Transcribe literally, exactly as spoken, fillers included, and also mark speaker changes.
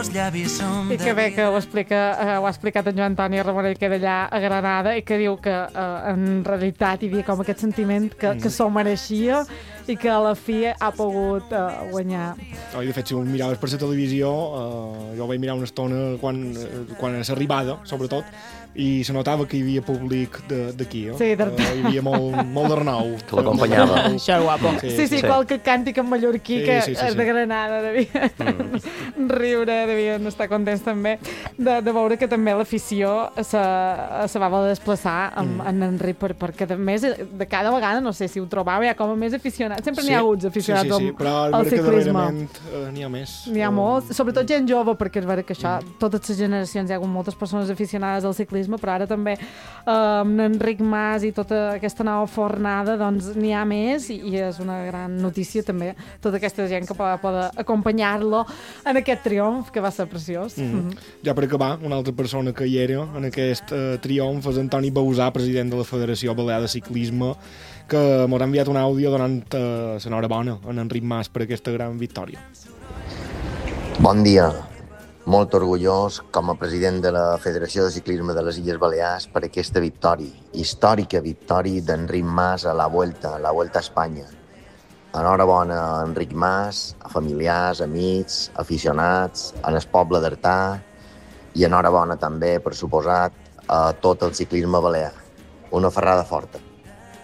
Speaker 1: I que bé que ho, explica, eh, ho ha explicat en Joan Antoni Ramonell, que era allà a Granada, i que diu que eh, en realitat hi havia com aquest sentiment que, que s'ho mereixia i que a la fi ha pogut uh, guanyar.
Speaker 2: Oh, de fet, si ho miraves per la televisió, uh, jo ho vaig mirar una estona quan, uh, quan a l'arribada, sobretot, i se notava que hi havia públic d'aquí. Eh?
Speaker 1: Sí,
Speaker 2: uh, hi havia molt, molt d'Arnau.
Speaker 3: Que l'acompanyava.
Speaker 4: Això és guapo.
Speaker 1: Sí, sí, sí, sí. Qualque càntic en mallorquí, sí, que sí, sí, sí. de Granada devia mm. riure, devien estar contents també de, de veure que també l'afició se, se va voler desplaçar amb, mm. en Enric, per, perquè a més de cada vegada, no sé si ho trobava ja com a més aficionat, sempre n'hi
Speaker 2: sí.
Speaker 1: ha hagut aficionats
Speaker 2: sí, sí, sí. Però
Speaker 1: al ciclisme.
Speaker 2: Uh, n'hi ha més.
Speaker 1: N'hi ha uh, molts, sobretot gent jove, perquè és vera que això, mm. totes les generacions hi ha hagut moltes persones aficionades al ciclisme, però ara també eh, amb Enric Mas i tota aquesta nova fornada doncs n'hi ha més i, i és una gran notícia també tota aquesta gent que pot poder acompanyar-lo en aquest triomf que va ser preciós.
Speaker 2: Mm. Mm-hmm. Ja per acabar, una altra persona que hi era en aquest uh, triomf és Antoni Bausà, president de la Federació Balear de Ciclisme, que m'ha enviat un àudio donant uh, l'enhorabona a Enric Mas per aquesta gran victòria.
Speaker 5: Bon dia. Molt orgullós com a president de la Federació de Ciclisme de les Illes Balears per aquesta victòria, històrica victòria d'Enric Mas a la Vuelta, a la Vuelta a Espanya. Enhorabona a Enric Mas, a familiars, amics, aficionats, en el poble d'Artà i enhorabona també, per suposat, a tot el ciclisme balear. Una ferrada forta.